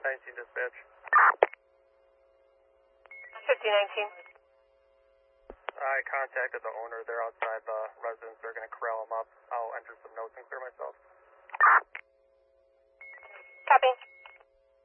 19 dispatch. 5019. I contacted the owner. They're outside the residence. They're going to corral him up. I'll enter some notes and clear myself. Copy.